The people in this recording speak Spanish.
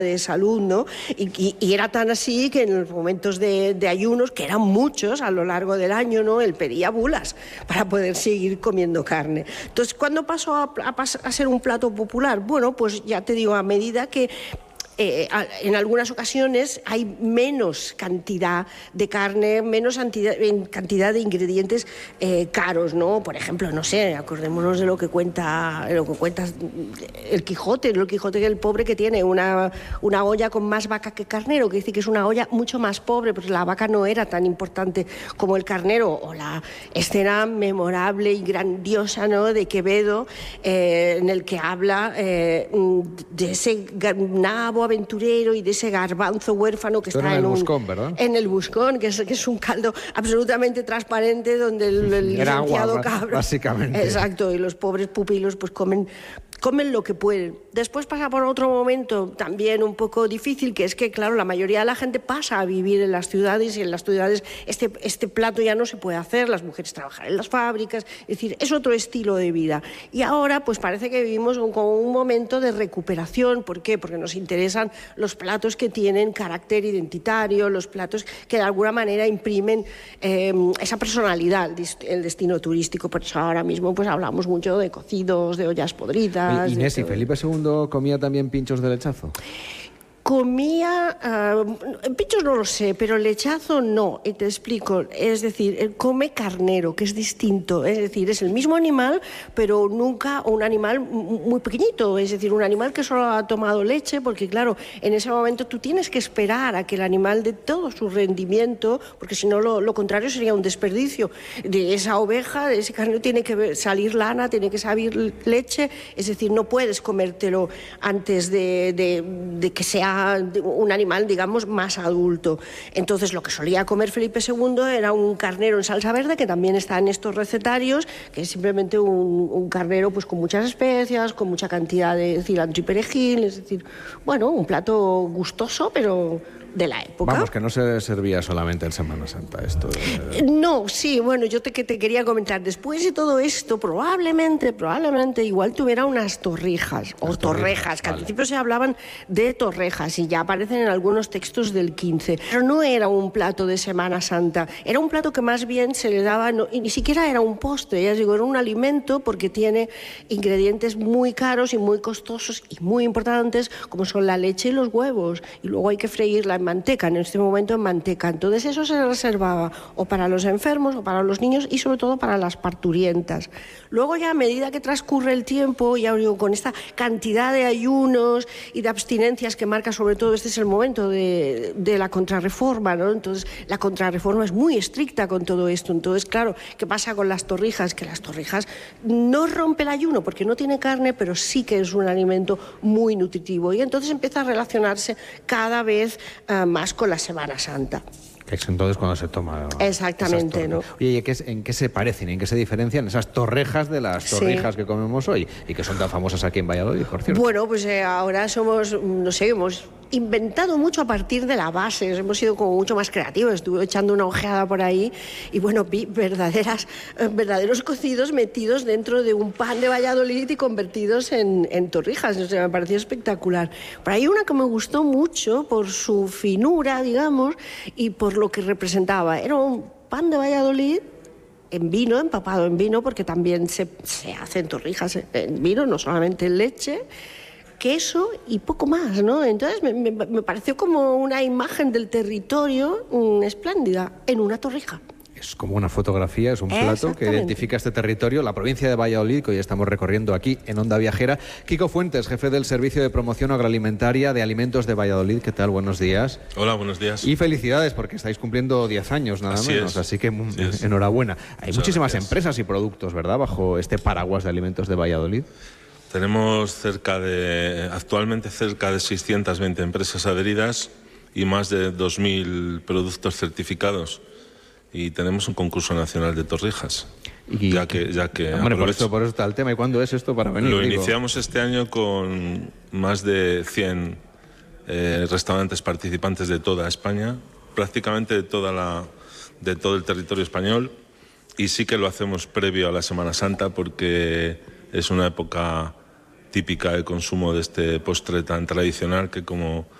de salud, ¿no? Y era tan así que en los momentos de ayunos, que eran muchos a lo largo del año, ¿no? Él pedía bulas para poder seguir comiendo carne. Entonces, ¿cuándo pasó a ser un plato popular? Bueno, pues ya te digo, a medida que en algunas ocasiones hay menos cantidad de carne, menos cantidad de ingredientes caros, ¿no? Por ejemplo, no sé, acordémonos de lo que cuenta el Quijote, el pobre que tiene una olla con más vaca que carnero, que dice que es una olla mucho más pobre, porque la vaca no era tan importante como el carnero, o la escena memorable y grandiosa, ¿no?, de Quevedo, en el que habla de ese nabo aventurero y de ese garbanzo huérfano que está en el buscón, ¿verdad? En el buscón, que es un caldo absolutamente transparente donde el licenciado Cabra, básicamente. Exacto, y los pobres pupilos pues comen lo que pueden. Después pasa por otro momento también un poco difícil, que es que, claro, la mayoría de la gente pasa a vivir en las ciudades, y en las ciudades este plato ya no se puede hacer, las mujeres trabajan en las fábricas, es decir, es otro estilo de vida. Y ahora pues parece que vivimos como un momento de recuperación. ¿Por qué? Porque nos interesan los platos que tienen carácter identitario, los platos que de alguna manera imprimen esa personalidad, el destino turístico. Por eso ahora mismo pues hablamos mucho de cocidos, de ollas podridas. Inés, ¿y Felipe II comía también pinchos de lechazo? Comía, pinchos no lo sé, pero lechazo no, y te explico. Es decir, él come carnero, que es distinto, es decir, es el mismo animal, pero nunca un animal muy pequeñito, es decir, un animal que solo ha tomado leche, porque claro, en ese momento tú tienes que esperar a que el animal dé todo su rendimiento, porque si no lo contrario sería un desperdicio. De esa oveja, de ese carnero tiene que salir lana, tiene que salir leche, es decir, no puedes comértelo antes de que sea un animal, digamos, más adulto. Entonces, lo que solía comer Felipe II era un carnero en salsa verde, que también está en estos recetarios, que es simplemente un carnero pues con muchas especias, con mucha cantidad de cilantro y perejil, es decir, bueno, un plato gustoso, pero de la época. Vamos, que no se servía solamente en Semana Santa esto. No, sí, bueno, yo te quería comentar, después de todo esto, probablemente igual tuviera unas torrijas, o torrejas, que al principio se hablaban de torrejas y ya aparecen en algunos textos del 15, pero no era un plato de Semana Santa, era un plato que más bien se le daba, y ni siquiera era un postre, ya digo, era un alimento, porque tiene ingredientes muy caros y muy costosos y muy importantes, como son la leche y los huevos, y luego hay que freírla en manteca, en este momento en manteca. Entonces eso se reservaba o para los enfermos o para los niños, y sobre todo para las parturientas. Luego ya, a medida que transcurre el tiempo, ya digo, con esta cantidad de ayunos y de abstinencias que marca sobre todo, este es el momento de la Contrarreforma, ¿no? Entonces la Contrarreforma es muy estricta con todo esto. Entonces, claro, ¿qué pasa con las torrijas? Que las torrijas no rompe el ayuno porque no tiene carne, pero sí que es un alimento muy nutritivo, y entonces empieza a relacionarse cada vez más con la Semana Santa. Es entonces cuando se toma. Exactamente, ¿no? Oye, ¿en qué se parecen, en qué se diferencian esas torrejas de las torrijas que comemos hoy y que son tan famosas aquí en Valladolid, por cierto? Bueno, pues ahora hemos inventado mucho a partir de la base, hemos sido como mucho más creativos. Estuve echando una ojeada por ahí y bueno, vi verdaderos cocidos metidos dentro de un pan de Valladolid y convertidos en torrijas. O sea, me pareció espectacular. Por ahí una que me gustó mucho por su finura, digamos, y por lo que representaba. Era un pan de Valladolid en vino, empapado en vino, porque también se hacen torrijas en vino, no solamente en leche, queso y poco más, ¿no? Entonces me pareció como una imagen del territorio espléndida en una torrija. Es como una fotografía, es un plato que identifica este territorio, la provincia de Valladolid, que hoy estamos recorriendo aquí en Onda Viajera. Kiko Fuentes, jefe del Servicio de Promoción Agroalimentaria de Alimentos de Valladolid. ¿Qué tal? Buenos días. Hola, buenos días. Y felicidades, porque estáis cumpliendo 10 años nada menos, así que enhorabuena. Hay muchísimas empresas y productos, ¿verdad?, bajo este paraguas de Alimentos de Valladolid. Tenemos actualmente cerca de 620 empresas adheridas y más de 2.000 productos certificados. Y tenemos un concurso nacional de torrijas. Ya que hombre, por eso está el tema. ¿Y cuándo es esto para venir? Lo iniciamos este año con más de 100 restaurantes participantes de toda España, prácticamente de todo el territorio español, y sí que lo hacemos previo a la Semana Santa, porque es una época típica de consumo de este postre tan tradicional que, como